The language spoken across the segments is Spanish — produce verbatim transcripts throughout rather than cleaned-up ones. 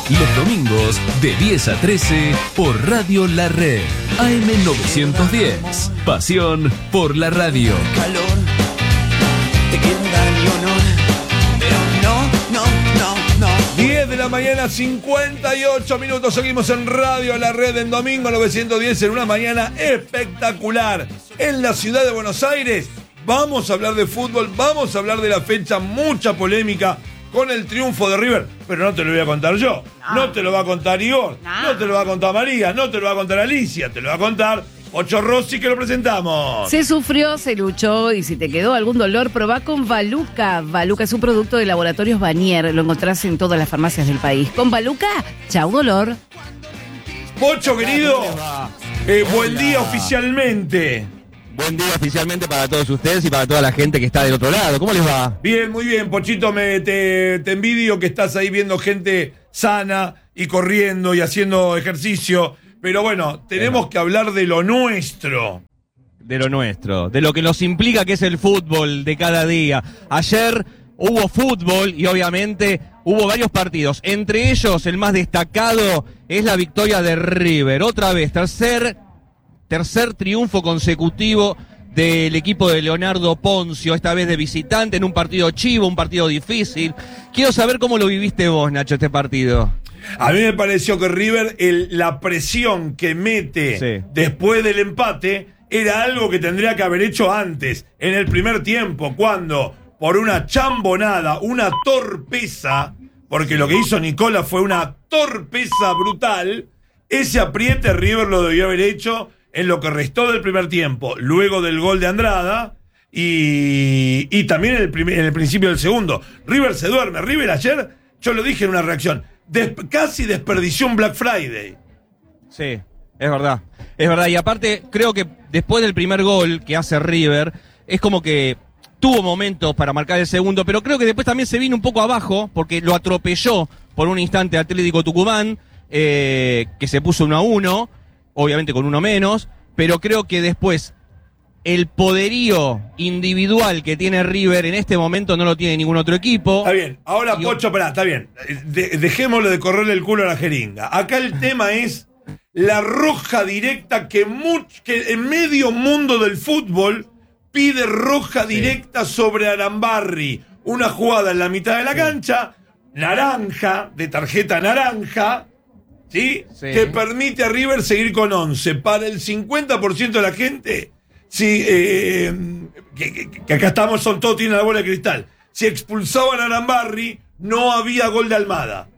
Los domingos de diez a trece por Radio La Red. A M novecientos diez. Pasión por la radio. Calor, te quiero dar mi honor, pero no, no, no, no. diez de la mañana, cincuenta y ocho minutos. Seguimos en Radio La Red en domingo novecientos diez, en una mañana espectacular en la ciudad de Buenos Aires. Vamos a hablar de fútbol, vamos a hablar de la fecha, mucha polémica con el triunfo de River, pero no te lo voy a contar yo, no, no te lo va a contar Igor, no. no te lo va a contar María, no te lo va a contar Alicia, te lo va a contar Ocho Rossi, que lo presentamos. Se sufrió, se luchó, y si te quedó algún dolor, probá con Valuca. Valuca es un producto de Laboratorios Vanier, lo encontrás en todas las farmacias del país. Con Valuca, chau dolor. Pocho, querido, eh, buen día oficialmente. Buen día oficialmente para todos ustedes y para toda la gente que está del otro lado. ¿Cómo les va? Bien, muy bien, Pochito, me, te, te envidio que estás ahí viendo gente sana y corriendo y haciendo ejercicio. Pero bueno, tenemos bueno. que hablar de lo nuestro. De lo nuestro, de lo que nos implica que es el fútbol de cada día. Ayer hubo fútbol y obviamente hubo varios partidos. Entre ellos, el más destacado es la victoria de River. Otra vez, tercer... Tercer triunfo consecutivo del equipo de Leonardo Poncio, esta vez de visitante, en un partido chivo, un partido difícil. Quiero saber cómo lo viviste vos, Nacho, este partido. A mí me pareció que River, el, la presión que mete sí. después del empate, era algo que tendría que haber hecho antes, en el primer tiempo, cuando, por una chambonada, una torpeza, porque lo que hizo Nicola fue una torpeza brutal, ese apriete River lo debió haber hecho en lo que restó del primer tiempo, luego del gol de Andrada y, y también en el, primer, en el principio del segundo. River se duerme. River ayer, yo lo dije en una reacción, des, casi desperdició un Black Friday. Sí, es verdad. Es verdad. Y aparte, creo que después del primer gol que hace River, es como que tuvo momentos para marcar el segundo, pero creo que después también se vino un poco abajo, porque lo atropelló por un instante Atlético Tucumán, eh, que se puso uno a uno. Obviamente con uno menos, pero creo que después el poderío individual que tiene River en este momento no lo tiene ningún otro equipo. Está bien, ahora y... Pocho, pará, está bien, de, dejémoslo de correrle el culo a la jeringa. Acá el tema es la roja directa que, much, que en medio mundo del fútbol pide roja sí. directa sobre Arambarri. Una jugada en la mitad de la sí. cancha, naranja, de tarjeta naranja, ¿Sí? ¿sí? que permite a River seguir con once. Para el cincuenta por ciento de la gente, si, eh, que, que, que acá estamos, son todos tienen la bola de cristal. Si expulsaban a Arambarri, no había gol de Almada.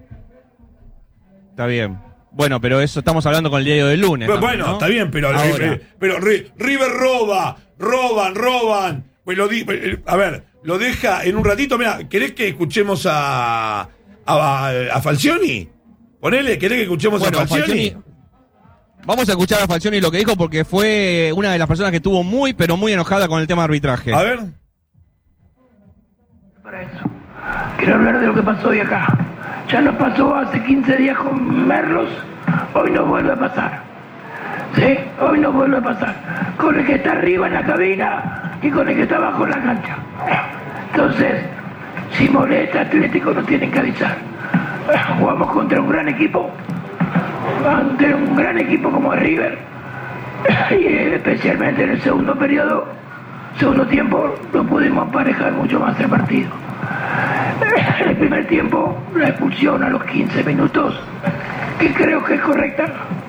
Está bien. Bueno, pero eso estamos hablando con el diario del lunes. Pero, bueno, ¿no? Está bien, pero, eh, pero River roba, roban, roban. Pues lo di, a ver, lo deja en un ratito. Mira, ¿querés que escuchemos a, a, a Falcioni? Ponele, ¿querés que escuchemos bueno, a Falcioni? Falcioni? Vamos a escuchar a Falcioni lo que dijo porque fue una de las personas que estuvo muy, pero muy enojada con el tema de arbitraje. A ver. Para eso, quiero hablar de lo que pasó hoy acá. Ya nos pasó hace quince días con Merlos, hoy nos vuelve a pasar. ¿Sí? Hoy nos vuelve a pasar. Con el que está arriba en la cabina y con el que está abajo en la cancha. Entonces, si molesta Atlético, nos tienen que avisar. Jugamos contra un gran equipo, ante un gran equipo como River, y especialmente en el segundo periodo, segundo tiempo, no pudimos emparejar mucho más el partido. En el primer tiempo, la expulsión a los quince minutos, que creo que es correcta,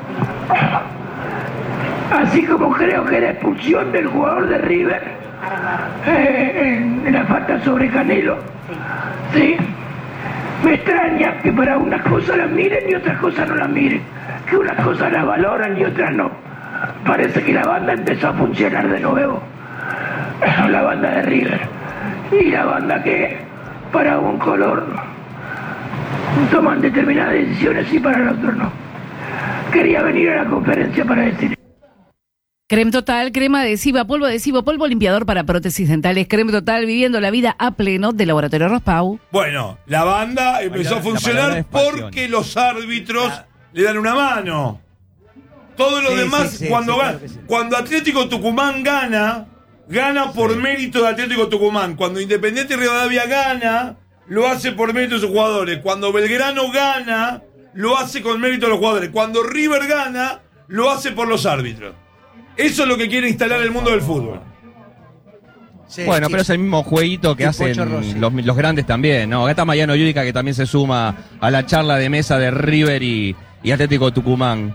así como creo que la expulsión del jugador de River eh, en, en la falta sobre Canelo, ¿sí? Me extraña que para unas cosas las miren y otras cosas no las miren. Que unas cosas las valoran y otras no. Parece que la banda empezó a funcionar de nuevo. La banda de River. Y la banda que para un color toman determinadas decisiones y para el otro no. Quería venir a la conferencia para decir... Creme Total, crema adhesiva, polvo adhesivo, polvo limpiador para prótesis dentales. Creme Total, viviendo la vida a pleno de Laboratorio Rospau. Bueno, la banda empezó a funcionar porque los árbitros la... le dan una mano. Todo lo sí, demás, sí, sí, cuando, sí, claro sí. cuando Atlético Tucumán gana, gana por sí. mérito de Atlético Tucumán. Cuando Independiente Rivadavia gana, lo hace por mérito de sus jugadores. Cuando Belgrano gana, lo hace con mérito de los jugadores. Cuando River gana, lo hace por los árbitros. Eso es lo que quiere instalar el mundo del fútbol. Sí, bueno, sí, pero es el mismo jueguito que hacen los, los grandes también, ¿no? Acá está Mariano Yudica, que también se suma a la charla de mesa de River y, y Atlético Tucumán.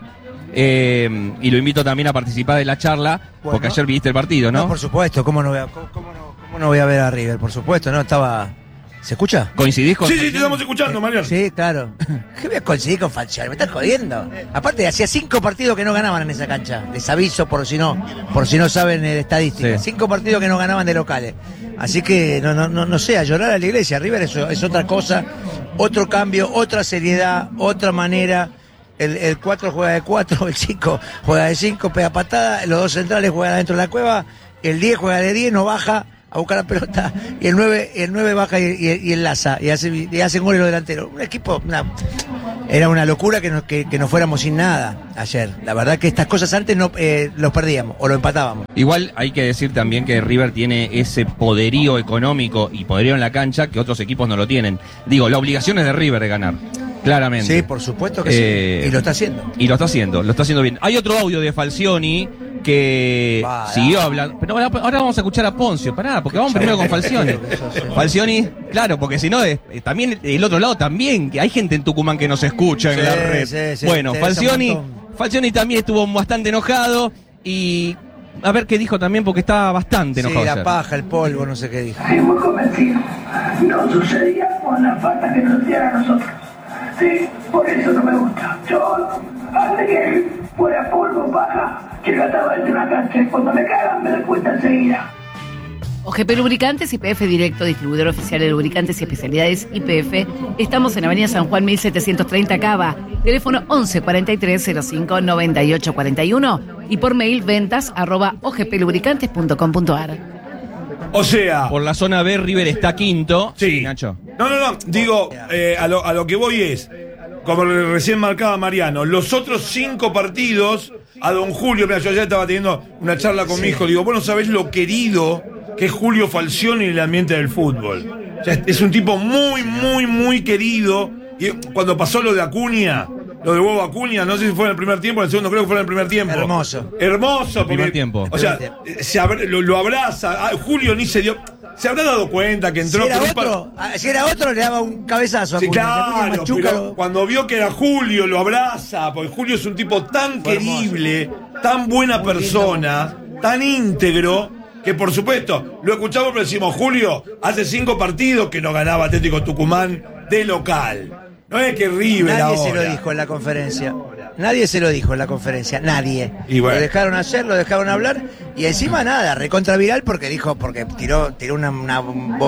Eh, y lo invito también a participar de la charla, bueno, porque ayer viste el partido, ¿no? No, por supuesto, ¿cómo no voy a, cómo, cómo no, cómo no voy a ver a River? Por supuesto, ¿no? Estaba... ¿Se escucha? ¿Coincidís con Sí, sí, te estamos escuchando, Mariano. Sí, claro. ¿Qué voy a coincidir con Falcioni? Me estás jodiendo. Aparte, hacía cinco partidos que no ganaban en esa cancha. Les aviso por si no, por si no saben el estadística. Sí. Cinco partidos que no ganaban de locales. Así que no, no, no, no sé, a llorar a la iglesia. River es, es otra cosa, otro cambio, otra seriedad, otra manera. El, el cuatro juega de cuatro, el cinco juega de cinco, pega patada, los dos centrales juegan adentro de la cueva, el diez juega de diez, no baja a buscar la pelota, y el nueve, el nueve baja y, y, y enlaza, y hace, y hacen goles los delanteros. Un equipo, una, era una locura que nos, que, que nos fuéramos sin nada ayer. La verdad que estas cosas antes no eh, los perdíamos o lo empatábamos. Igual hay que decir también que River tiene ese poderío económico y poderío en la cancha que otros equipos no lo tienen. Digo, la obligación es de River de ganar. Claramente. Sí, por supuesto que eh, sí. Y lo está haciendo. Y lo está haciendo, lo está haciendo bien. Hay otro audio de Falcioni que bah, siguió hablando. Pero ahora, ahora vamos a escuchar a Poncio. Pará, porque vamos primero con Falcioni. Falcioni, claro, porque si no, es, también el otro lado también, que hay gente en Tucumán que nos escucha en sí, la red. Sí, sí, bueno, Falcioni, Falcioni también estuvo bastante enojado y a ver qué dijo también, porque estaba bastante enojado. Sí, la ayer. paja, el polvo, no sé qué dijo. Estoy muy convencido. No sucedía por la falta que nos hicieran a nosotros. Sí, por eso no me gusta. Yo, antes que fuera polvo, paja, que trataba de una cancha y cuando me cagan me doy cuenta enseguida. O G P Lubricantes y P F Directo, distribuidor oficial de lubricantes y especialidades I P F. Estamos en Avenida San Juan mil setecientos treinta Cava. Teléfono once cuarenta y tres cero cinco noventa y ocho cuarenta y uno y por mail ventas arroba o g p lubricantes punto com punto a r. O sea... Por la zona B, River está quinto. Sí. Nacho. No, no, no. Digo, eh, a, lo, a lo que voy es, como recién marcaba Mariano, los otros cinco partidos, a don Julio, mira, yo ya estaba teniendo una charla con sí. mi hijo, digo, bueno, ¿sabés lo querido que es Julio Falcioni en el ambiente del fútbol? O sea, es un tipo muy, muy, muy querido. Y cuando pasó lo de Acuña, lo de Huevo Acuña, no sé si fue en el primer tiempo, en el segundo creo que fue en el primer tiempo. Hermoso. Hermoso. El primer porque, tiempo. O sea, se abra, lo, lo abraza. Ah, Julio ni se dio... Se habrá dado cuenta que entró... Si era, por otro, par... si era otro, le daba un cabezazo a sí, Acuña. Claro, pero cuando vio que era Julio, lo abraza, porque Julio es un tipo tan fue querible, hermoso. Tan buena muy persona, lindo. Tan íntegro, que por supuesto, lo escuchamos pero decimos, Julio, hace cinco partidos que no ganaba Atlético Tucumán de local. No es que River Nadie ahora. se lo dijo en la conferencia. Nadie se lo dijo en la conferencia, nadie. Y bueno. Lo dejaron hacer, lo dejaron hablar y encima nada, recontra viral porque dijo, porque tiró, tiró una, una,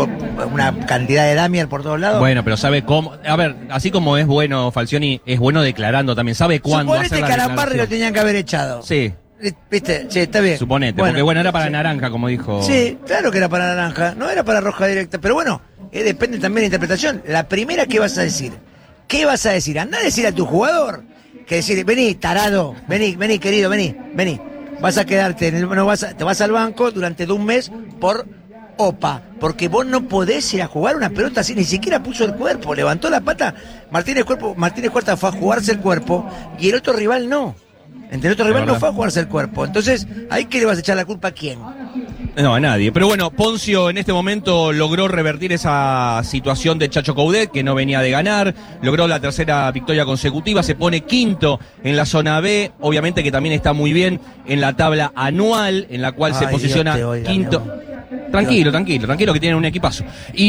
una cantidad de damier por todos lados. Bueno, pero sabe cómo, a ver, así como es bueno Falcioni, es bueno declarando también, sabe cuándo Suponete hacer la que a Calambarri lo tenían que haber echado. Sí. ¿Viste? Sí, está bien. Suponete, bueno, porque bueno, era para sí. naranja, como dijo. Sí, claro que era para naranja, no era para roja directa, pero bueno, eh, depende también de la interpretación. La primera, ¿qué vas a decir? ¿Qué vas a decir? Andá a decir a tu jugador que decir, vení, tarado, vení, vení, querido, vení, vení. Vas a quedarte, en el, no vas a, te vas al banco durante un mes por opa, porque vos no podés ir a jugar una pelota así, ni siquiera puso el cuerpo, levantó la pata, Martínez Cuerpo, Martínez Cuarta fue a jugarse el cuerpo y el otro rival no. Entre el otro rival no fue a jugarse el cuerpo. Entonces, ¿ahí qué le vas a echar la culpa a quién? No, a nadie. Pero bueno, Poncio en este momento logró revertir esa situación de Chacho Coudet, que no venía de ganar. Logró la tercera victoria consecutiva. Se pone quinto en la zona B. Obviamente que también está muy bien en la tabla anual, en la cual Ay, se posiciona oiga, quinto. Tranquilo, tranquilo, tranquilo que tiene un equipazo.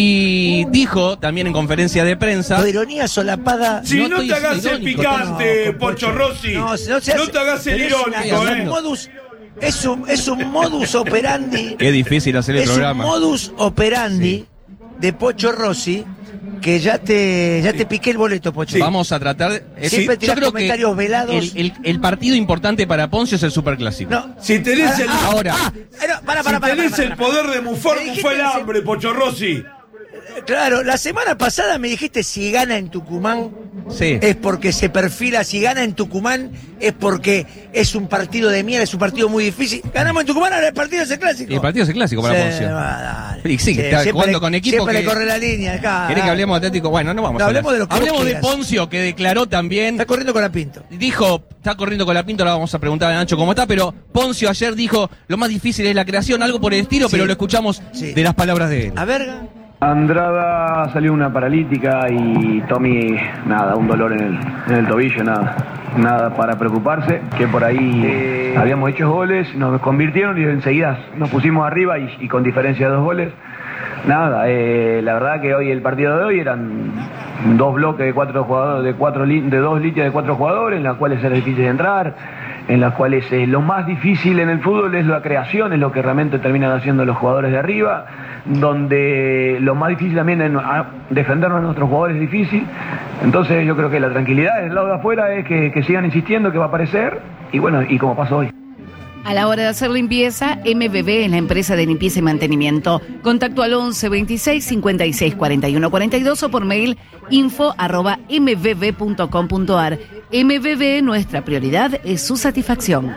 Y dijo también en conferencia de prensa... Tu ironía solapada... Si no, no te hagas el picante, no, Pocho Rossi. No, no, se hace, no te hagas el irónico, es un modus, es, un, es un modus operandi... Qué difícil hacer el es programa. Es un modus operandi sí. de Pocho Rossi... Que ya te ya te piqué el boleto, Pocho. Sí. Vamos a tratar de... Siempre sí. tirás comentarios velados. El, el, el partido importante para Poncio es el Superclásico. No, si tenés el, ah, ahora, ah, no, para, para, si para, tenés para, para, el poder de Mufar, Mufá el hambre, Pocho Rossi. Claro, la semana pasada me dijiste si gana en Tucumán, Sí. Es porque se perfila, si gana en Tucumán, es porque es un partido de mierda, es un partido muy difícil. Ganamos en Tucumán, ahora el partido es el clásico. Y el partido es el clásico para Sí, Poncio. va, dale. Y sí, que está siempre jugando le- con equipos Siempre que- le corre la línea. Acá, ¿Querés que hablemos de Atlético? Bueno, no vamos No, a hablar. hablemos de lo que vos Hablemos de quieras. Poncio, que declaró también. Está corriendo con la Pinto. Dijo, está corriendo con la Pinto, ahora vamos a preguntar a Nacho cómo está, pero Poncio ayer dijo, lo más difícil es la creación, algo por el estilo, Sí. pero lo escuchamos Sí. de las palabras de él. A verga. Andrada salió una paralítica y Tommy, nada, un dolor en el, en el tobillo, nada, nada para preocuparse, que por ahí eh, habíamos hecho goles, nos convirtieron y enseguida nos pusimos arriba y, y con diferencia de dos goles. Nada, eh, la verdad que hoy el partido de hoy eran dos bloques de cuatro jugadores, de cuatro li- de dos líneas de cuatro jugadores, en las cuales era difícil entrar, en las cuales eh, lo más difícil en el fútbol es la creación, es lo que realmente terminan haciendo los jugadores de arriba, donde lo más difícil también es a, defendernos a nuestros jugadores es difícil. Entonces yo creo que la tranquilidad del lado de afuera es que, que sigan insistiendo que va a aparecer, y bueno, y como pasó hoy. A la hora de hacer limpieza, M B B es la empresa de limpieza y mantenimiento. Contacto al once veintiséis cincuenta y seis cuarenta y uno cuarenta y dos o por mail info arroba mbb punto com punto ar. M B B, nuestra prioridad es su satisfacción.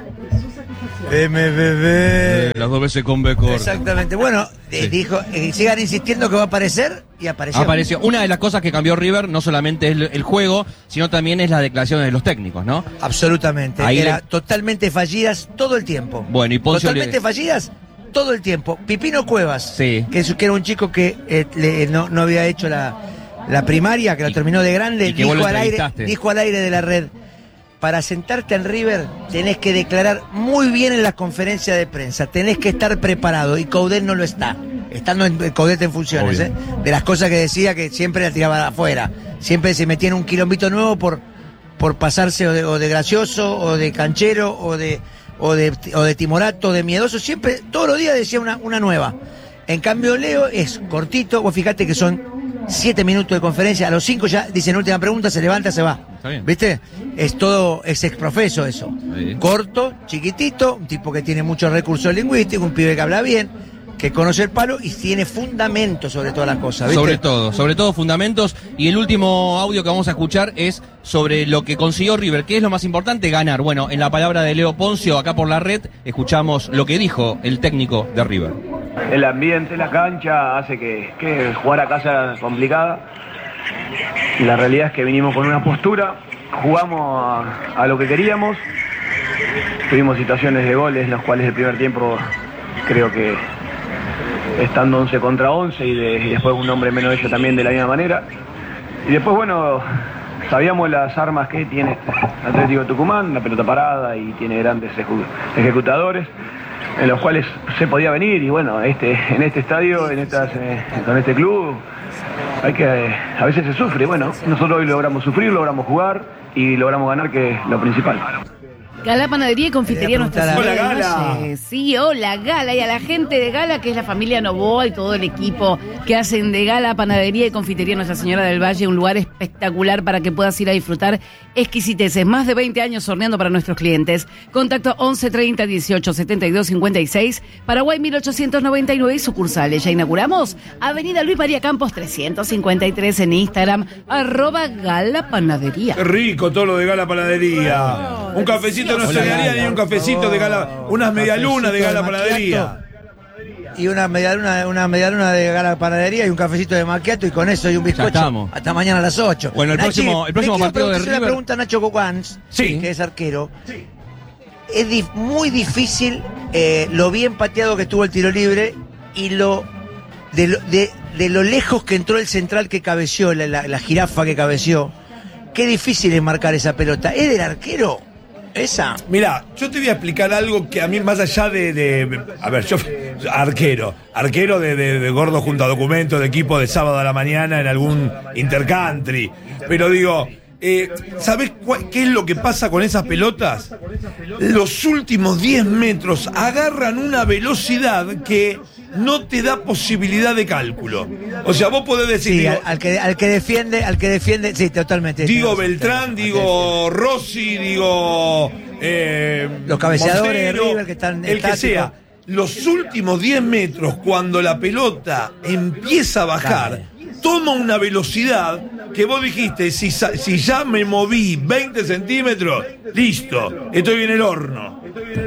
M B B. Las dos veces con B corta. Exactamente. Bueno, eh, Sí. dijo, eh, sigan insistiendo que va a aparecer y apareció. Apareció. Una de las cosas que cambió River no solamente es el, el juego, sino también es las declaraciones de los técnicos, ¿no? Absolutamente. Ahí Era le- totalmente fallidas todo el tiempo. Bueno, y Poncio Totalmente le- fallidas todo el tiempo. Pipino Cuevas, Sí. que, es- que era un chico que eh, le- no, no había hecho la, la primaria, que la Y- terminó de grande, y que vos dijo lo al, aire, entrevistaste. dijo al aire de la red, para sentarte en River tenés que declarar muy bien en las conferencias de prensa, tenés que estar preparado, y Coudet no lo está, estando en Coudet en funciones, Obvio. ¿eh? De las cosas que decía, que siempre la tiraba afuera, siempre se metía en un quilombito nuevo por, por pasarse o de, o de gracioso, o de canchero, o de, o de, o de timorato, o de miedoso, siempre, todos los días decía una, una nueva. En cambio Leo es cortito, vos fijate que son siete minutos de conferencia, a los cinco ya dicen última pregunta, se levanta, se va. Está bien. ¿Viste? Es todo, es exprofeso eso. Sí. Corto, chiquitito, un tipo que tiene muchos recursos lingüísticos, un pibe que habla bien, que conoce el palo y tiene fundamento sobre todas las cosas, ¿viste? Sobre todo, sobre todo fundamentos. Y el último audio que vamos a escuchar es sobre lo que consiguió River. ¿Qué es lo más importante? Ganar. Bueno, en la palabra de Leo Poncio, acá por la red, escuchamos lo que dijo el técnico de River. El ambiente, la cancha, hace que, que jugar acá sea complicada. La realidad es que vinimos con una postura, jugamos a, a lo que queríamos. Tuvimos situaciones de goles, los cuales el primer tiempo creo que estando once contra once y, de- y después un hombre menos de ellos también de la misma manera. Y después, bueno, sabíamos las armas que tiene Atlético Tucumán, la pelota parada, y tiene grandes ejecu- ejecutadores, en los cuales se podía venir. Y bueno, este, en este estadio, en estas, eh, con este club, hay que, eh, a veces se sufre. Bueno, nosotros hoy logramos sufrir, logramos jugar y logramos ganar, que es lo principal. Gala Panadería y Confitería Quería Nuestra preguntar Señora a- del Hola, Gala. Valle. Sí, hola, Gala. Y a la gente de Gala, que es la familia Novoa y todo el equipo que hacen de Gala Panadería y Confitería Nuestra Señora del Valle un lugar espectacular para que puedas ir a disfrutar exquisiteces. Más de veinte años horneando para nuestros clientes. Contacto once treinta dieciocho setenta y dos cincuenta y seis. Paraguay mil ochocientos noventa y nueve y sucursales. Ya inauguramos Avenida Luis María Campos trescientos cincuenta y tres en Instagram. Arroba Gala Panadería. Qué rico todo lo de Gala Panadería. Un cafecito no Hola, se daría Gala. ni un cafecito de Gala, unas medialunas de Gala Panadería. Y una medialuna, una medialuna de Gala Panadería y un cafecito de macchiato, y con eso y un bizcocho. estamos. Hasta mañana a las ocho. Bueno, el próximo- el próximo le quiero partido de preguntar una River- pregunta a Nacho Coquans, Sí. que es arquero. Es dif- muy difícil eh, lo bien pateado que estuvo el tiro libre y lo de, lo de, de lo lejos que entró el central que cabeció, la, la- la jirafa que cabeció. Qué difícil es marcar esa pelota. ¿Es del arquero esa? Mira, yo te voy a explicar algo que a mí, más allá de. de- a ver, yo. Arquero. Arquero de, de, de gordo junto a documentos de equipo de sábado a la mañana en algún intercountry. Pero digo. Eh, ¿Sabés cuál- qué es lo que pasa con esas pelotas? Los últimos diez metros agarran una velocidad que no te da posibilidad de cálculo. O sea, vos podés decir, Sí, digo, al, al que, al que defiende, al que defiende, sí, totalmente. digo Tenés- Beltrán, tenés- digo Rossi, digo eh, Los cabeceadores de Montero, River que están el que estáticos. sea. Los últimos diez metros, cuando la pelota empieza a bajar, Dale. toma una velocidad que vos dijiste, si, si ya me moví veinte centímetros, listo, estoy en el horno.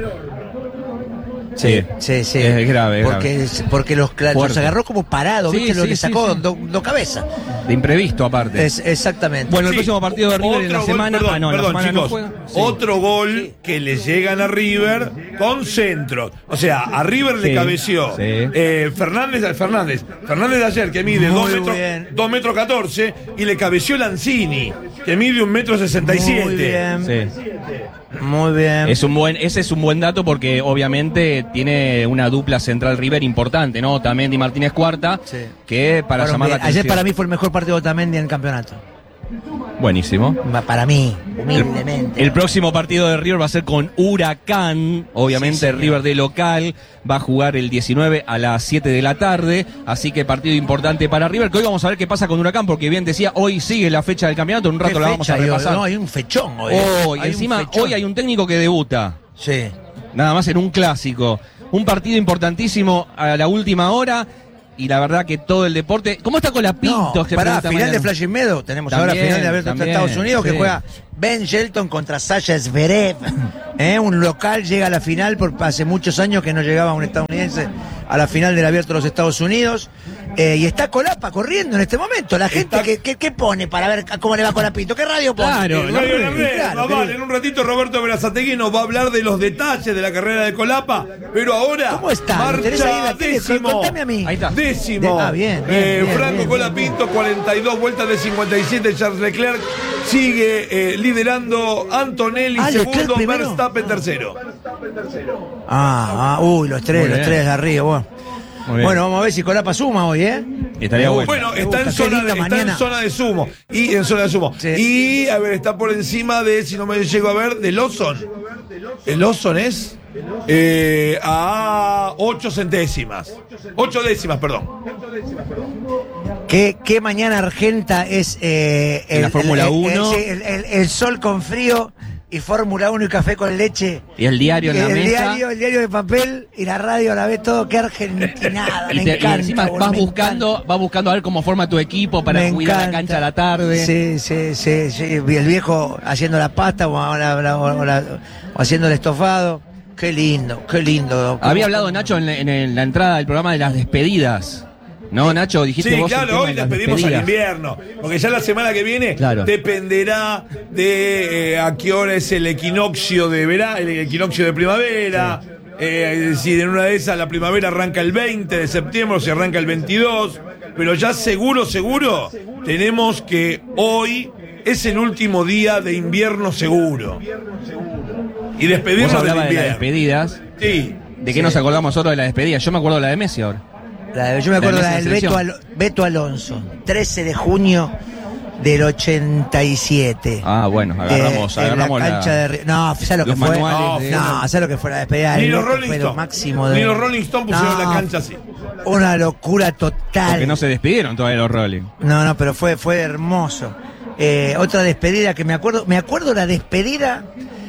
Sí, sí, sí. Es grave, es porque, grave. porque los, los agarró como parados, sí, ¿viste? sí, Lo que sí, sacó sí. dos do cabezas. De imprevisto, aparte. Es, exactamente. Bueno, el Sí. próximo partido de River en la Otro semana. gol, perdón, ah, no, en perdón, la semana chicos, no juega. Sí. Otro gol que le llegan a River con centro. O sea, a River le Sí, cabeció sí. eh, Fernández, Fernández. Fernández de ayer, que mide Muy dos metros, bien. dos metros catorce, y le cabeció Lanzini, que mide un metro sesenta y siete. Muy bien. Sí. Muy bien. Es un buen, ese es un buen dato porque obviamente tiene una dupla central River importante, ¿no? Otamendi y Martínez Cuarta, Sí. que para Fueron llamar la bien. atención. Ayer para mí fue el mejor partido de Otamendi en el campeonato. Buenísimo. Para mí, humildemente. El próximo partido de River va a ser con Huracán, obviamente Sí, señor. River de local, va a jugar el diecinueve a las siete de la tarde, así que partido importante para River, que hoy vamos a ver qué pasa con Huracán, porque bien decía, hoy sigue la fecha del campeonato, en un rato ¿Qué la vamos a fecha? repasar. No, hay un fechón hoy. Hoy, Hay un encima, fechón. hoy hay un técnico que debuta, Sí. nada más en un clásico, un partido importantísimo a la última hora, y la verdad que todo el deporte... ¿Cómo está Colapinto? No, Se pará, pregunta final mañana. de Flushing Meadows. Tenemos También, ahora final de abierto contra también, Estados Unidos, sí. que juega Ben Shelton contra Sasha Zverev. ¿Eh? Un local llega a la final, porque hace muchos años que no llegaba un estadounidense a la final del abierto de los Estados Unidos. Eh, y está Colapa corriendo en este momento. La gente, Está- que, que, ¿qué pone para ver cómo le va a Colapinto? ¿Qué radio pone? Claro, Eh, la Radio red, La Red, claro, más querido. vale, en un ratito Roberto Berazategui nos va a hablar de los detalles de la carrera de Colapa, pero ahora ¿Cómo está? ¿Me interesa marcha ahí la tele? décimo, Contame a mí. Ahí está. décimo, De- ah, bien, bien, Eh, bien, Franco bien, Colapinto, cuarenta y dos vueltas de cincuenta y siete, Charles Leclerc sigue eh, liderando, Antonelli Ah, Leclerc segundo, primero. Verstappen tercero. Ah, ah, uy, los tres, Muy los bien. tres de arriba. Bueno. Muy bien. Bueno, vamos a ver si Colapa suma hoy, ¿eh? Estaría bueno. Bueno, Me está, gusta, en qué zona, de, linda está en mañana. zona de sumo. Y en zona de sumo. Sí. Y, a ver, está por encima de, si no me llego a ver, de Lawson. El Lawson es eh, a ocho centésimas. Ocho décimas, perdón. ¿Qué, qué mañana argenta es eh, En la Fórmula el- el- uno. sí, El, el- el sol con frío y Fórmula uno y café con leche. Y el diario en la el mesa. diario, el diario de papel y la radio a la vez, todo. Qué argentinada, Y, me te- y encanta. encima boludo, vas me buscando, vas buscando a ver cómo forma tu equipo para Me cuidar la encanta. cancha a la tarde. Sí, sí, sí, sí. El viejo haciendo la pasta o, la- la- o la- o haciendo el estofado. Qué lindo, qué lindo. Había hablado Nacho en la, en el- la entrada del programa de las despedidas. ¿No, Nacho? Dijiste Sí, vos el claro, tema hoy de las despedimos al despedidas. invierno. Porque ya la semana que viene Claro. dependerá de eh, a qué hora es el equinoccio de verano, el equinoccio de primavera. Eh, si en una de esas la primavera arranca el veinte de septiembre o si arranca el veintidós. Pero ya seguro, seguro, tenemos que hoy es el último día de invierno seguro. Y Vos despedirnos del hablabas de las invierno. despedidas. Sí. ¿De qué nos acordamos nosotros de las despedidas? Yo me acuerdo de la de Messi ahora. La de- yo me acuerdo La la, mesa de del Beto, selección. Alo- Beto Alonso, trece de junio del ochenta y siete. Ah, bueno, agarramos, Eh, en agarramos la la- cancha de Ri- No, ¿sabes lo que los fue? manuales No, de- no, ¿sabes lo que fue la despedida? del Ni los Beto? Rolling Fue lo Stones. máximo de... Ni los Rolling Stones pusieron No, la cancha así. Una locura total. Porque no se despidieron todavía los Rolling. No, no, pero fue, fue hermoso. Eh, otra despedida que me acuerdo, me acuerdo la despedida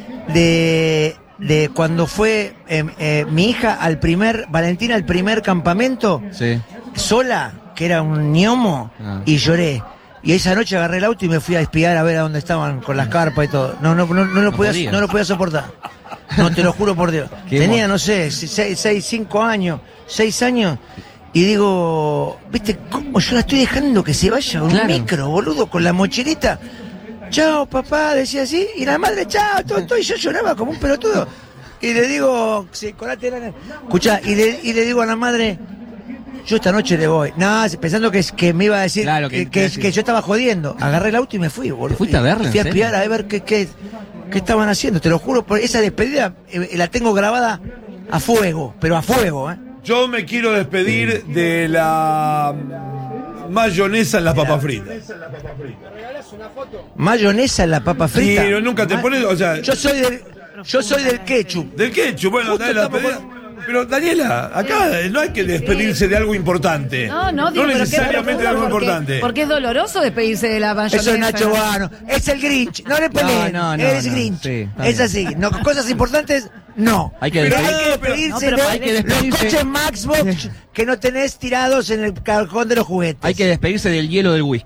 de, de cuando fue eh, eh, mi hija al primer, Valentina al primer campamento, Sí. sola, que era un ñomo, Ah. y lloré. Y esa noche agarré el auto y me fui a espiar a ver a dónde estaban con las carpas y todo. No, no, no, no lo No podía, podía. no lo podía soportar. No, te lo juro por Dios. Qué Tenía, emo- no sé, seis, seis, cinco años, seis años. Y digo, ¿viste cómo yo la estoy dejando que se vaya un Claro. micro, boludo, con la mochilita? Chao, papá, decía así. Y la madre, chao, todo, todo. Y yo lloraba como un pelotudo. Y le digo, sí, colate la... Escuchá, y le, y le digo a la madre, yo esta noche le voy. No, pensando que, que me iba a decir Claro, que, que- que, que- que yo estaba jodiendo. Agarré el auto y me fui, boludo. ¿Fuiste a verla, Fui a en serio? espiar a ver qué, qué, qué estaban haciendo. Te lo juro, por esa despedida eh, la tengo grabada a fuego, pero a fuego, ¿eh? Yo me quiero despedir de la mayonesa en las papas fritas. Mayonesa en la papa frita. Sí, nunca te Ma- pones, o sea, Yo soy del, yo soy del ketchup. del ketchup, bueno, Justo dale la estamos despedida. Pero Daniela, acá no hay que despedirse de algo importante. No, no, digo, no pero qué necesariamente de algo doloroso, importante. Porque, porque es doloroso despedirse de la mayonesa. Eso es Nacho Guano. Es el Grinch. No le peleen. No, no, no, Eres no. Grinch. Sí, está es bien. así. No, cosas importantes, no. Hay que Pero despedir- hay que No, pero- despedirse no, pero de hay que los despedirse- coches Maxbox que no tenés tirados en el cajón de los juguetes. Hay que despedirse del hielo del whisky.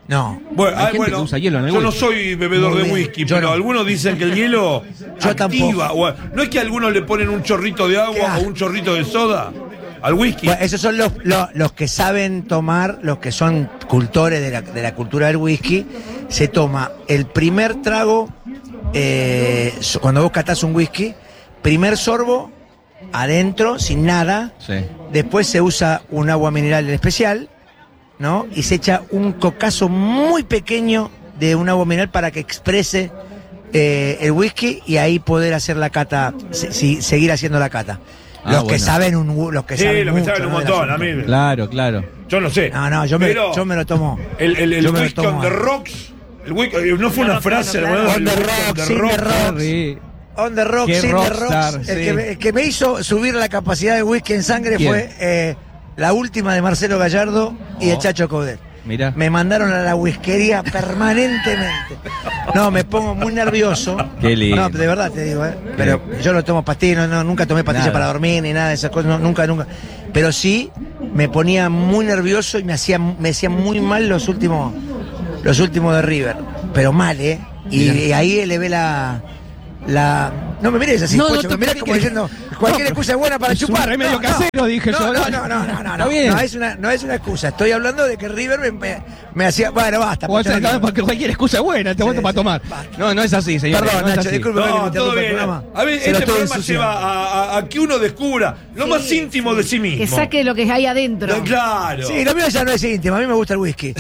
No. Bueno, Hay ah, gente bueno, que usa hielo en el yo no whisky. soy bebedor Muy de bien. whisky, Yo pero no. algunos dicen que el hielo Yo activa. O- no es que algunos le ponen un chorrito de Qué agua asco. o un chorrito de soda al whisky. Bueno, esos son los, los, los que saben tomar, los que son cultores de la, de la cultura del whisky. Se toma el primer trago, eh, so- cuando vos catás un whisky, primer sorbo, adentro, sin nada. Sí. Después se usa un agua mineral especial, ¿no? Y se echa un cocazo muy pequeño de un agua mineral para que exprese eh, el whisky y ahí poder hacer la cata, se- si- seguir haciendo la cata. Ah, los que bueno. saben un gu- los que Sí, saben los que mucho, saben un ¿no? del montón, a asunto. mí. Claro, claro. Yo no sé. No, no, yo me, Pero yo me lo tomo. El, el, el yo me lo whisky tomo on the ahí. rocks. El whisky, no fue una frase, claro, hermano, On el the whisky rocks, in the rocks. Sí. On the rocks, Qué in the rockstar, rocks. sí. El, que me, el que me hizo subir la capacidad de whisky en sangre ¿Quién? fue eh, la última de Marcelo Gallardo y el Oh. Chacho Coudet. Mirá. Me mandaron a la whiskería permanentemente. No, me pongo muy nervioso. Qué lindo. No, de verdad te digo, ¿eh? Pero yo no tomo pastillas, no, no, nunca tomé pastillas Nada. para dormir ni nada de esas cosas, no, nunca, nunca. Pero sí me ponía muy nervioso y me hacía, me hacía muy mal los últimos, los últimos de River. Pero mal, ¿eh? Y, y ahí elevé la. La... No me mires así, No, no Pocho, te me mirás piques. como diciendo cualquier excusa es buena para Es un chupar. remedio No, no. casero, dije no, yo. No, no, no, no, no, Está no, bien. no es una, no es una excusa. Estoy hablando de que River me, me, me hacía. Bueno, basta. Vos Pocho, sabés, no. porque cualquier excusa es buena, te Sí, voy para sí, tomar. basta. No, no es así, señor. Perdón, no es Nacho, así. disculpe. No, todo bien. A ver, Se lo este estoy programa ensuciando. lleva a, a- a que uno descubra lo más Sí, íntimo de sí mismo. Que saque lo que hay adentro. No, claro. Sí, lo mío ya no es íntimo, a mí me gusta el whisky.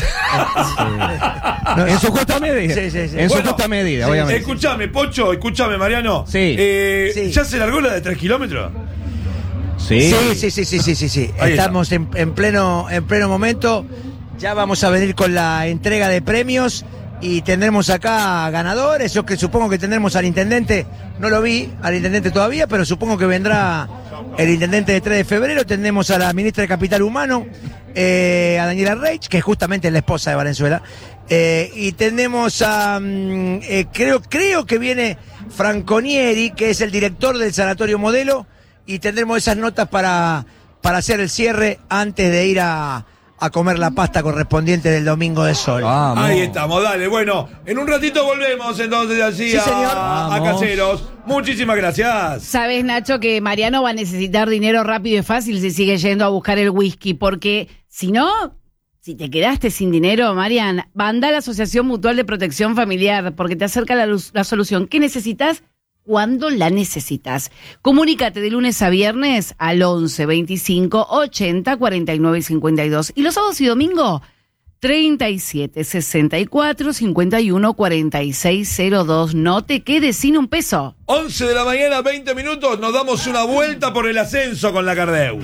No, En su justa medida. Sí, sí, sí. En su Bueno, justa medida, sí, obviamente. Escuchame, Pocho, escuchame, Mariano. Sí. Eh, Sí. ¿Ya se largó la de tres kilómetros? Sí. Sí, sí, sí, sí, sí, sí, sí. Ahí está. Estamos en, en pleno, en pleno momento. Ya vamos a venir con la entrega de premios y tendremos acá ganadores. Yo que supongo que tendremos al intendente, no lo vi al intendente todavía, pero supongo que vendrá el intendente de tres de febrero. Tendremos a la ministra de Capital Humano, eh, a Daniela Reich, que es justamente la esposa de Valenzuela. Eh, y tenemos a, mm, eh, creo, creo que viene Franconieri, que es el director del Sanatorio Modelo, y tendremos esas notas para, para hacer el cierre antes de ir a, a comer la pasta correspondiente del Domingo de Sol. Vamos. Ahí estamos, dale. Bueno, en un ratito volvemos entonces así Sí, a, señor. a Vamos. Caseros. Muchísimas gracias. Sabes, Nacho, que Mariano va a necesitar dinero rápido y fácil si sigue yendo a buscar el whisky, porque si no, si te quedaste sin dinero, Marian, anda a la Asociación Mutual de Protección Familiar, porque te acerca la, luz- la solución que necesitas cuando la necesitas. Comunícate de lunes a viernes al once, veinticinco, ochenta, cuarenta y nueve y cincuenta y dos. Y los sábados y domingo, treinta y siete, sesenta y cuatro, cincuenta y uno, cuarenta y seis, cero dos. No te quedes sin un peso. once de la mañana, veinte minutos. Nos damos una vuelta por el ascenso con la Cardeus.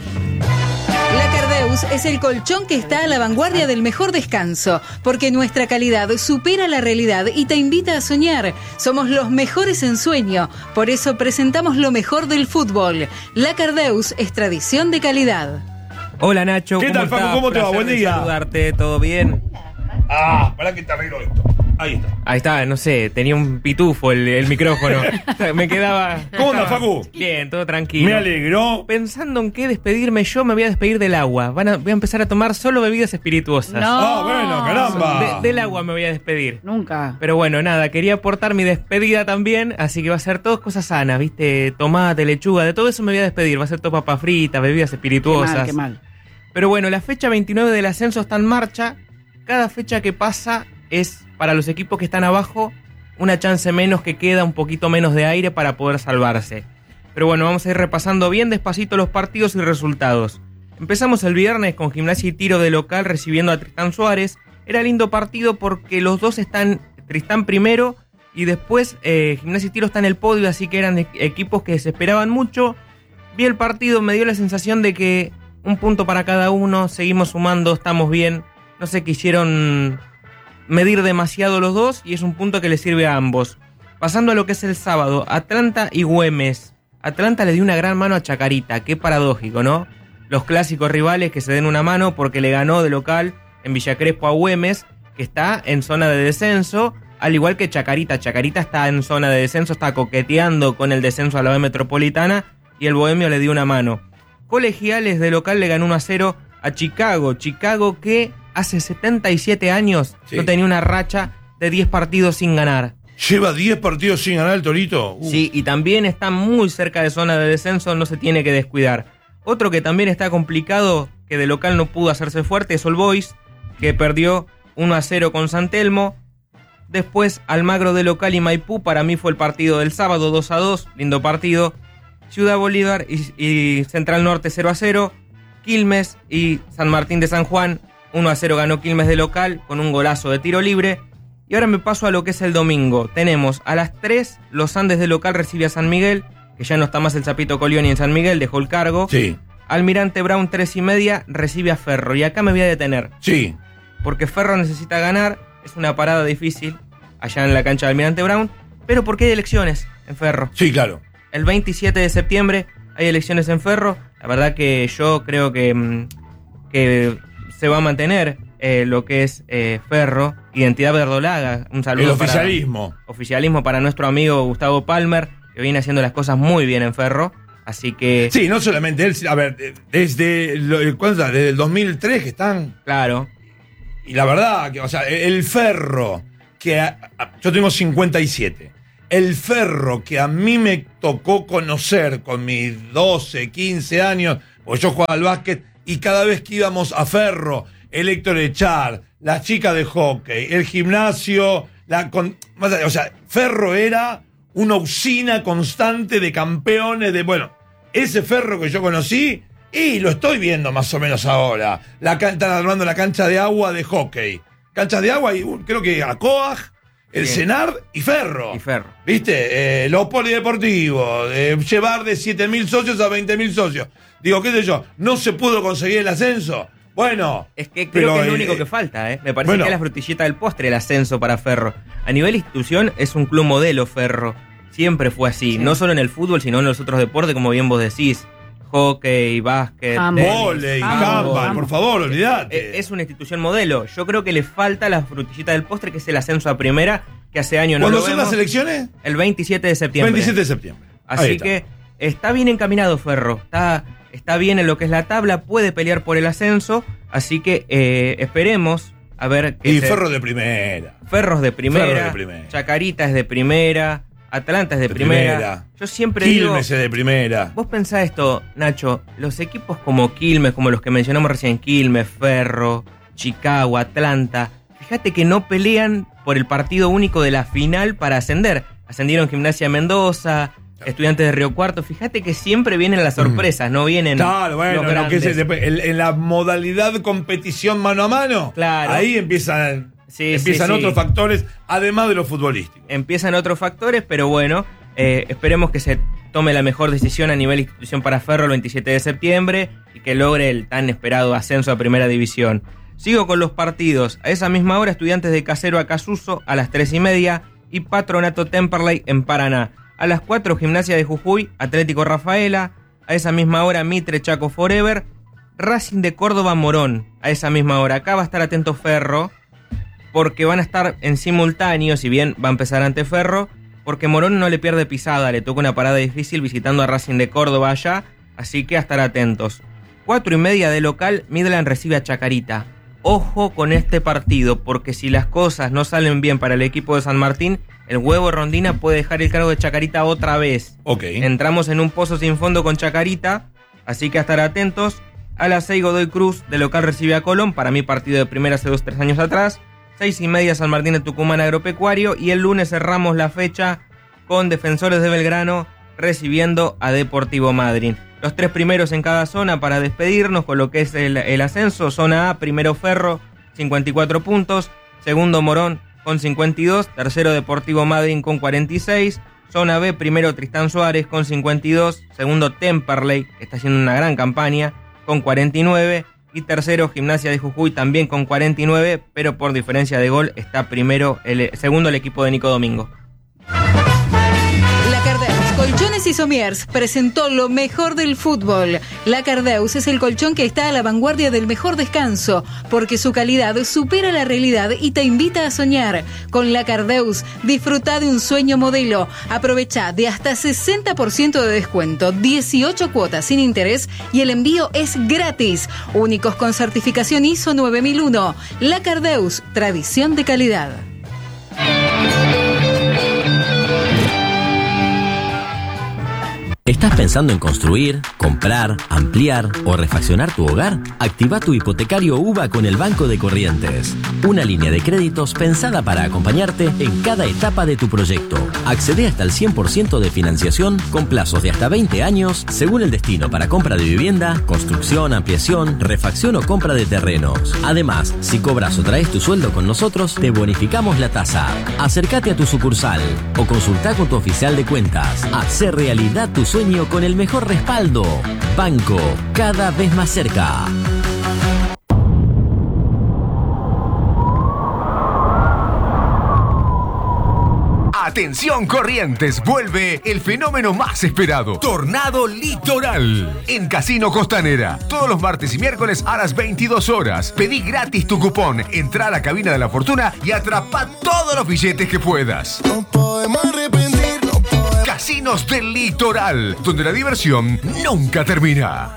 La Cardeus es el colchón que está a la vanguardia del mejor descanso, porque nuestra calidad supera la realidad y te invita a soñar. Somos los mejores en sueño, por eso presentamos lo mejor del fútbol. La Cardeus es tradición de calidad. Hola Nacho, ¿Qué ¿cómo tal, Facu? estás? ¿Cómo te va? Placer Buen de día. saludarte, ¿todo bien? Ah, para que te arreglo esto. Ahí está. Ahí está, no sé, tenía un pitufo el, el micrófono. Me quedaba... ¿Cómo andas, estaba- Facu? Bien, todo tranquilo. Me alegró. Pensando en qué despedirme, yo me voy a despedir del agua. Van a, voy a empezar a tomar solo bebidas espirituosas. No. Ah, bueno, caramba. De- del agua me voy a despedir. Nunca. Pero bueno, nada, quería aportar mi despedida también, así que va a ser todo cosas sanas, ¿viste? Tomate, lechuga, de todo eso me voy a despedir. Va a ser todo papa frita, bebidas Qué espirituosas. mal, qué mal. Pero bueno, la fecha veintinueve del ascenso está en marcha. Cada fecha que pasa es para los equipos que están abajo una chance menos, que queda un poquito menos de aire para poder salvarse. Pero bueno, vamos a ir repasando bien despacito los partidos y resultados. Empezamos el viernes con Gimnasia y Tiro de local recibiendo a Tristán Suárez. Era lindo partido porque los dos están, Tristán primero y después eh, Gimnasia y Tiro está en el podio, así que eran e- equipos que se esperaban mucho. Vi el partido, me dio la sensación de que un punto para cada uno, seguimos sumando, estamos bien. No se quisieron medir demasiado los dos y es un punto que le sirve a ambos. Pasando a lo que es el sábado, Atlanta y Güemes. Atlanta le dio una gran mano a Chacarita, qué paradójico, ¿no? Los clásicos rivales que se den una mano porque le ganó de local en Villa Crespo a Güemes, que está en zona de descenso, al igual que Chacarita. Chacarita está en zona de descenso, está coqueteando con el descenso a la B Metropolitana y el Bohemio le dio una mano. Colegiales de local le ganó uno a cero a Chicago. Chicago que hace setenta y siete años Sí. no tenía una racha de diez partidos sin ganar. ¿Lleva diez partidos sin ganar el Torito? Uh. Sí, y también está muy cerca de zona de descenso, no se tiene que descuidar. Otro que también está complicado, que de local no pudo hacerse fuerte, es All Boys, que perdió uno a cero con San Telmo. Después, Almagro de local y Maipú, para mí fue el partido del sábado, dos a dos, lindo partido. Ciudad Bolívar y, y Central Norte cero a cero. Quilmes y San Martín de San Juan, uno a cero ganó Quilmes de local con un golazo de tiro libre. Y ahora me paso a lo que es el domingo. Tenemos a las tres, Los Andes de local recibe a San Miguel, que ya no está más el Zapito Colioni en San Miguel, dejó el cargo. Sí. Almirante Brown, tres y media, recibe a Ferro. Y acá me voy a detener. Sí. Porque Ferro necesita ganar, es una parada difícil allá en la cancha de Almirante Brown, pero porque hay elecciones en Ferro. Sí, claro. El veintisiete de septiembre hay elecciones en Ferro. La verdad que yo creo que, que se va a mantener eh, lo que es eh, Ferro, Identidad Verdolaga. Un saludo. El oficialismo. Para, oficialismo para nuestro amigo Gustavo Palmer, que viene haciendo las cosas muy bien en Ferro. Así que... Sí, no solamente él, a ver, desde, lo- ¿cuándo está? Desde el dos mil tres que están. Claro. Y la verdad, que, o sea, el Ferro, que a- a- yo tengo cincuenta y siete. El Ferro que a mí me tocó conocer con mis doce, quince años, porque yo jugaba al básquet, y cada vez que íbamos a Ferro, el Héctor Echar, las chicas de hockey, el gimnasio, la con- o sea, Ferro era una usina constante de campeones, de, bueno, ese Ferro que yo conocí, y lo estoy viendo más o menos ahora. La, can- están armando la cancha de agua de hockey. Canchas de agua y uh, creo que Acoag, el Sí. Senar y Ferro. Y Ferro. ¿Viste? Eh, los polideportivos, eh, llevar de siete mil socios a veinte mil socios. Digo, qué sé yo, no se pudo conseguir el ascenso. Bueno. Es que creo pero, que es lo eh, único que falta, ¿eh? Me parece bueno. que es la frutillita del postre, el ascenso para Ferro. A nivel institución es un club modelo Ferro. Siempre fue así, Sí. no solo en el fútbol, sino en los otros deportes, como bien vos decís. Hockey, básquet, Handball. tenis. Voley, Handball. handball, por favor, Eh, olvidate. Es una institución modelo. Yo creo que le falta la frutillita del postre, que es el ascenso a primera, que hace años no ¿Cuándo lo son vemos. las elecciones? El veintisiete de septiembre. veintisiete de septiembre. Ahí Así está. que está bien encaminado Ferro, está, está bien en lo que es la tabla, puede pelear por el ascenso, así que eh, esperemos a ver qué Y se- Ferro de primera. Ferros de primera, Ferro de primera. Chacarita es de primera, Atlanta es de, De primera. primera. Yo siempre digo, Quilmes es de primera. vos pensá esto, Nacho, los equipos como Quilmes, como los que mencionamos recién, Quilmes, Ferro, Chicago, Atlanta, fíjate que no pelean por el partido único de la final para ascender. Ascendieron Gimnasia Mendoza, Estudiantes de Río Cuarto, fíjate que siempre vienen las sorpresas, no vienen Claro, bueno, los lo que grandes. es después, en, en la modalidad competición mano a mano, Claro. ahí empiezan, Sí, empiezan sí, sí. otros factores, además de los futbolísticos. Empiezan otros factores, pero bueno, eh, esperemos que se tome la mejor decisión a nivel institución para Ferro el veintisiete de septiembre y que logre el tan esperado ascenso a Primera División. Sigo con los partidos. A esa misma hora, Estudiantes de Casero a Casuso a las tres y media y Patronato Temperley en Paraná. A las cuatro, Gimnasia de Jujuy, Atlético Rafaela. A esa misma hora, Mitre Chaco Forever. Racing de Córdoba Morón. A esa misma hora. Acá va a estar atento Ferro, porque van a estar en simultáneo, si bien va a empezar ante Ferro, porque Morón no le pierde pisada, le toca una parada difícil visitando a Racing de Córdoba allá, así que a estar atentos. Cuatro y media de local, Midland recibe a Chacarita. Ojo con este partido, porque si las cosas no salen bien para el equipo de San Martín, el Huevo Rondina puede dejar el cargo de Chacarita otra vez. Ok. Entramos en un pozo sin fondo con Chacarita, así que a estar atentos. A las seis, Godoy Cruz de local recibe a Colón, para mí partido de primera hace dos tres años atrás. Seis y media, San Martín de Tucumán Agropecuario, y el lunes cerramos la fecha con Defensores de Belgrano recibiendo a Deportivo Madryn. Los tres primeros en cada zona para despedirnos con lo que es el, el ascenso. Zona A, primero Ferro, cincuenta y cuatro puntos. Segundo Morón con cincuenta y dos. Tercero Deportivo Madryn con cuarenta y seis. Zona B, primero Tristán Suárez con cincuenta y dos. Segundo Temperley, que está haciendo una gran campaña, con cuarenta y nueve. Y tercero Gimnasia de Jujuy también con cuarenta y nueve, pero por diferencia de gol está primero el segundo el equipo de Nico Domingo. La Cardés Colchones y Somiers presentó lo mejor del fútbol. La Cardeus es el colchón que está a la vanguardia del mejor descanso, porque su calidad supera la realidad y te invita a soñar. Con La Cardeus, disfruta de un sueño modelo. Aprovecha de hasta sesenta por ciento de descuento, dieciocho cuotas sin interés y el envío es gratis. Únicos con certificación I S O nueve mil uno. La Cardeus, tradición de calidad. ¿Estás pensando en construir, comprar, ampliar o refaccionar tu hogar? Activa tu hipotecario UVA con el Banco de Corrientes. Una línea de créditos pensada para acompañarte en cada etapa de tu proyecto. Accede hasta el cien por ciento de financiación con plazos de hasta veinte años según el destino para compra de vivienda, construcción, ampliación, refacción o compra de terrenos. Además, si cobras o traes tu sueldo con nosotros, te bonificamos la tasa. Acércate a tu sucursal o consulta con tu oficial de cuentas. Hacé realidad tu sueño Sueño con el mejor respaldo. Banco, cada vez más cerca. Atención Corrientes, vuelve el fenómeno más esperado, Tornado Litoral, en Casino Costanera. Todos los martes y miércoles a las veintidós horas. Pedí gratis tu cupón, entra a la cabina de la fortuna y atrapa todos los billetes que puedas. No podemos arrepentir. Casinos del Litoral, donde la diversión nunca termina.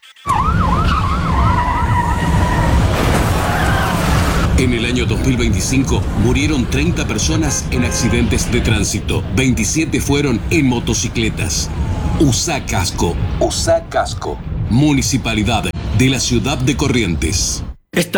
En el año dos mil veinticinco murieron treinta personas en accidentes de tránsito. veintisiete fueron en motocicletas. Usa casco. Usa casco. Municipalidad de la ciudad de Corrientes.